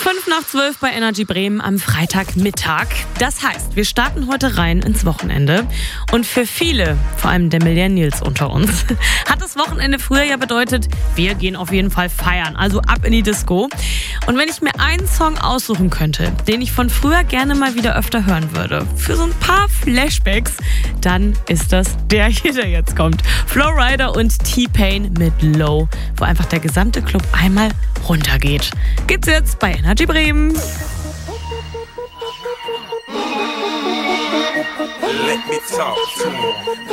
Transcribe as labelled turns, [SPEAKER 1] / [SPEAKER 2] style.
[SPEAKER 1] 5:05 bei Energy Bremen am Freitagmittag. Das heißt, wir starten heute rein ins Wochenende. Und für viele, vor allem der Millennials unter uns, hat das Wochenende früher ja bedeutet, wir gehen auf jeden Fall feiern, also ab in die Disco. Und wenn ich mir einen Song aussuchen könnte, den ich von früher gerne mal wieder öfter hören würde, für so ein paar Flashbacks, dann ist das der hier, der jetzt kommt. Flo Rida und T-Pain mit Low, wo einfach der gesamte Club einmal runtergeht. Geht's jetzt bei Energy Bremen.
[SPEAKER 2] Let me talk to him.